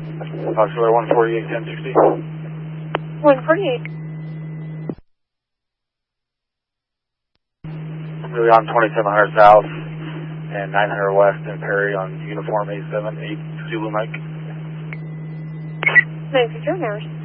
Foxtrot 148, 1060. 148. Really on 2700 South and 900 West in Perry on uniform A7, 8 Zulu Mike. 950 Maris.